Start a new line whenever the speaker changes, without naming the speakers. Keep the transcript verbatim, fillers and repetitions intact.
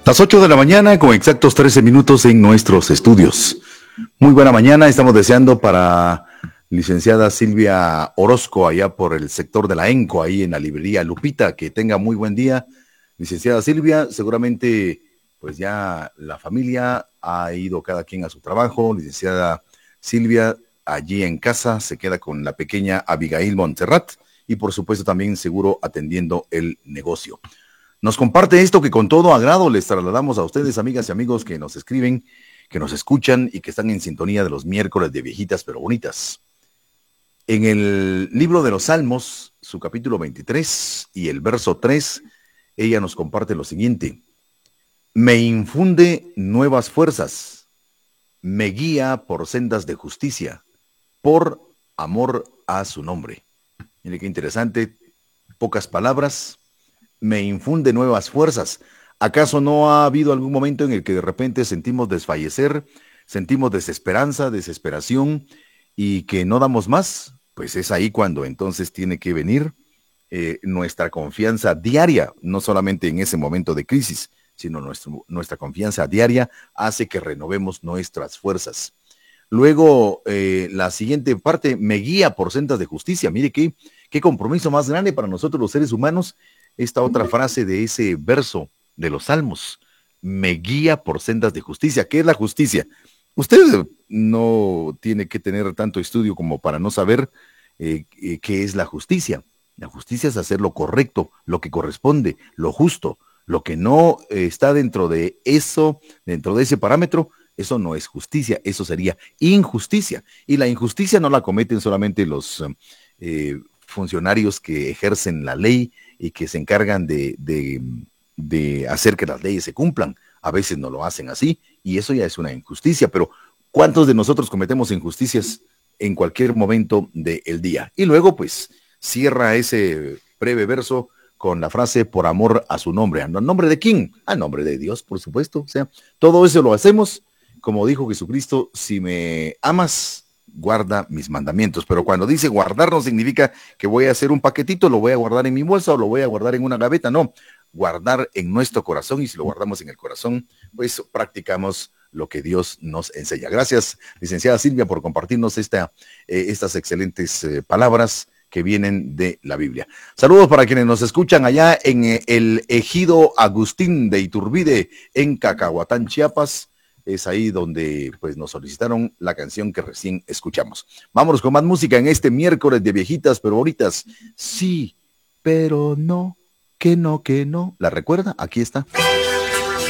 Las ocho de la mañana con exactos trece minutos en nuestros estudios. Muy buena mañana, estamos deseando para licenciada Silvia Orozco, allá por el sector de la ENCO, ahí en la librería Lupita, que tenga muy buen día. Licenciada Silvia, seguramente pues ya la familia ha ido cada quien a su trabajo. Licenciada Silvia, allí en casa, se queda con la pequeña Abigail Montserrat y por supuesto también seguro atendiendo el negocio. Nos comparte esto que con todo agrado les trasladamos a ustedes, amigas y amigos que nos escriben, que nos escuchan y que están en sintonía de los miércoles de Viejitas pero Bonitas. En el libro de los Salmos, su capítulo veintitrés y el verso tres, ella nos comparte lo siguiente: me infunde nuevas fuerzas, me guía por sendas de justicia, por amor a su nombre. Mire qué interesante, pocas palabras. Me infunde nuevas fuerzas. ¿Acaso no ha habido algún momento en el que de repente sentimos desfallecer, sentimos desesperanza, desesperación y que no damos más? Pues es ahí cuando entonces tiene que venir eh, nuestra confianza diaria, no solamente en ese momento de crisis, sino nuestro, nuestra confianza diaria hace que renovemos nuestras fuerzas. Luego, eh, la siguiente parte, me guía por sendas de justicia. Mire qué, qué compromiso más grande para nosotros los seres humanos. Esta otra frase de ese verso de los Salmos, me guía por sendas de justicia. ¿Qué es la justicia? Usted no tiene que tener tanto estudio como para no saber eh, eh, qué es la justicia. La justicia es hacer lo correcto, lo que corresponde, lo justo. Lo que no eh, está dentro de eso, dentro de ese parámetro, eso no es justicia, eso sería injusticia. Y la injusticia no la cometen solamente los eh, funcionarios que ejercen la ley y que se encargan de, de, de hacer que las leyes se cumplan. A veces no lo hacen así y eso ya es una injusticia, pero ¿cuántos de nosotros cometemos injusticias en cualquier momento del día? Y luego pues cierra ese breve verso con la frase por amor a su nombre. ¿A nombre de quién? A nombre de Dios, por supuesto. O sea, todo eso lo hacemos, como dijo Jesucristo, si me amas, guarda mis mandamientos. Pero cuando dice guardar no significa que voy a hacer un paquetito, lo voy a guardar en mi bolsa o lo voy a guardar en una gaveta. No, guardar en nuestro corazón, y si lo guardamos en el corazón, pues practicamos lo que Dios nos enseña. Gracias, licenciada Silvia, por compartirnos esta, eh, estas excelentes eh, palabras que vienen de la Biblia. Saludos para quienes nos escuchan allá en eh, el ejido Agustín de Iturbide, en Cacahuatán, Chiapas. Es ahí donde pues nos solicitaron la canción que recién escuchamos. Vámonos con más música en este miércoles de Viejitas pero Bonitas. Sí, pero no, que no, que no. ¿La recuerda? Aquí está.